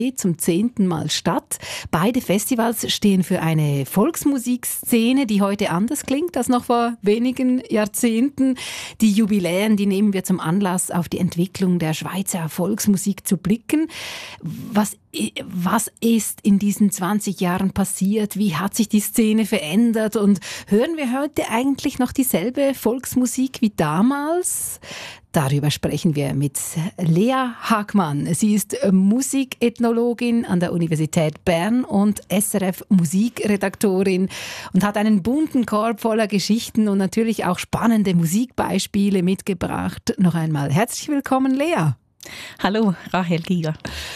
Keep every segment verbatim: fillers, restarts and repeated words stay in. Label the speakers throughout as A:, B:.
A: zum zehnten Mal statt. Beide Festivals stehen für eine Volksmusikszene, die heute anders klingt als noch vor wenigen Jahrzehnten. Die Jubiläen, die nehmen wir zum Anlass, auf die Entwicklung der Schweizer Volksmusik zu blicken. Was, was ist in diesen zwanzig Jahren passiert? Wie hat sich die Szene verändert? Und hören wir heute eigentlich noch dieselbe Volksmusik wie damals? Darüber sprechen wir mit Lea Hagmann. Sie ist Musikethnologin an der Universität Bern und S R F-Musikredaktorin und hat einen bunten Korb voller Geschichten und natürlich auch spannende Musikbeispiele mitgebracht. Noch einmal herzlich willkommen, Lea.
B: Hallo, Rahel Giger.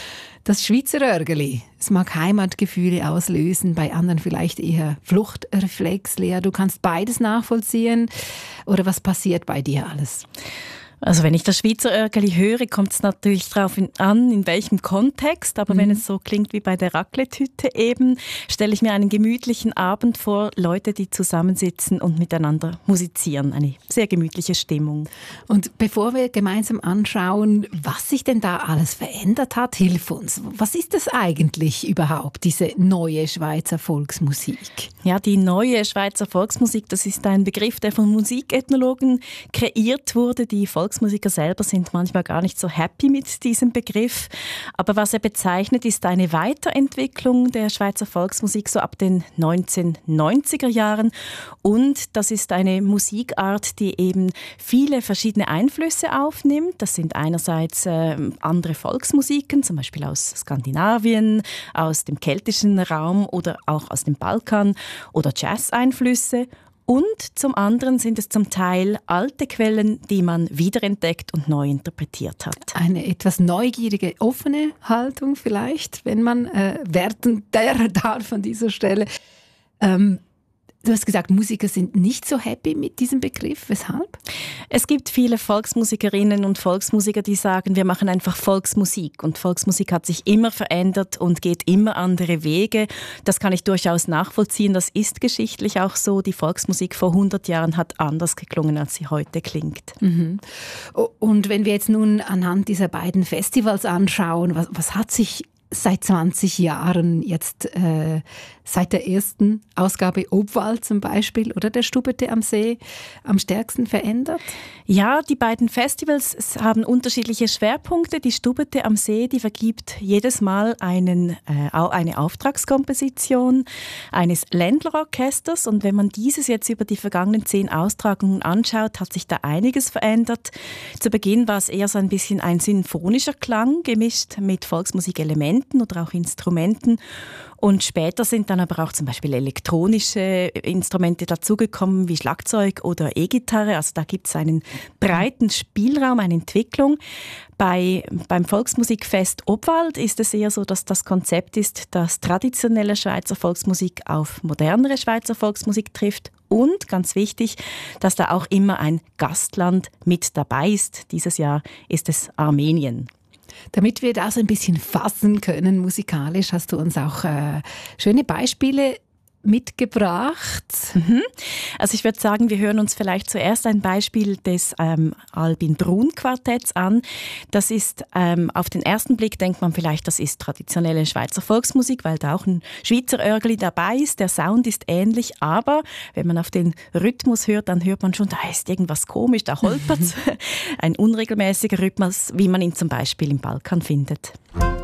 A: Das Schweizer Örgeli, es mag Heimatgefühle auslösen, bei anderen vielleicht eher Fluchtreflex. Lea, du kannst beides nachvollziehen. Oder was passiert bei dir alles?
B: Also wenn ich das Schweizer Örgeli höre, kommt es natürlich darauf an, in welchem Kontext. Aber mhm. wenn es so klingt wie bei der Raclette-Hütte eben, stelle ich mir einen gemütlichen Abend vor, Leute, die zusammensitzen und miteinander musizieren. Eine sehr gemütliche Stimmung.
A: Und bevor wir gemeinsam anschauen, was sich denn da alles verändert hat, hilf uns. Was ist das eigentlich überhaupt, diese neue Schweizer Volksmusik?
B: Ja, die neue Schweizer Volksmusik, das ist ein Begriff, der von Musikethnologen kreiert wurde. Die Volksmusiker selber sind manchmal gar nicht so happy mit diesem Begriff. Aber was er bezeichnet, ist eine Weiterentwicklung der Schweizer Volksmusik so ab den neunzehnhundertneunziger Jahren. Und das ist eine Musikart, die eben viele verschiedene Einflüsse aufnimmt. Das sind einerseits äh, andere Volksmusiken, zum Beispiel aus Skandinavien, aus dem keltischen Raum oder auch aus dem Balkan oder Jazz-Einflüsse. Und zum anderen sind es zum Teil alte Quellen, die man wiederentdeckt und neu interpretiert hat.
A: Eine etwas neugierige, offene Haltung vielleicht, wenn man äh, werten darf an dieser Stelle. Ähm, Du hast gesagt, Musiker sind nicht so happy mit diesem Begriff. Weshalb?
B: Es gibt viele Volksmusikerinnen und Volksmusiker, die sagen, wir machen einfach Volksmusik. Und Volksmusik hat sich immer verändert und geht immer andere Wege. Das kann ich durchaus nachvollziehen. Das ist geschichtlich auch so. Die Volksmusik vor hundert Jahren hat anders geklungen, als sie heute klingt.
A: Mhm. Und wenn wir jetzt nun anhand dieser beiden Festivals anschauen, was, was hat sich seit zwanzig Jahren jetzt, äh, seit der ersten Ausgabe Obwald zum Beispiel oder der Stubete am See am stärksten verändert?
B: Ja, die beiden Festivals haben unterschiedliche Schwerpunkte. Die Stubete am See, die vergibt jedes Mal einen, äh, eine Auftragskomposition eines Ländlerorchesters. Und wenn man dieses jetzt über die vergangenen zehn Austragungen anschaut, hat sich da einiges verändert. Zu Beginn war es eher so ein bisschen ein symphonischer Klang, gemischt mit Volksmusikelementen oder auch Instrumenten. Und später sind dann aber auch zum Beispiel elektronische Instrumente dazugekommen, wie Schlagzeug oder E-Gitarre. Also da gibt es einen breiten Spielraum, eine Entwicklung. Bei, beim Volksmusikfest Obwald ist es eher so, dass das Konzept ist, dass traditionelle Schweizer Volksmusik auf modernere Schweizer Volksmusik trifft. Und ganz wichtig, dass da auch immer ein Gastland mit dabei ist. Dieses Jahr ist es Armenien.
A: Damit wir das ein bisschen fassen können musikalisch, hast du uns auch äh, schöne Beispiele mitgebracht.
B: Mhm. Also ich würde sagen, wir hören uns vielleicht zuerst ein Beispiel des ähm, Albin Brun Quartetts an. Das ist, ähm, auf den ersten Blick denkt man vielleicht, das ist traditionelle Schweizer Volksmusik, weil da auch ein Schweizer Örgeli dabei ist. Der Sound ist ähnlich, aber wenn man auf den Rhythmus hört, dann hört man schon, da ist irgendwas komisch, da holpert ein unregelmäßiger Rhythmus, wie man ihn zum Beispiel im Balkan findet.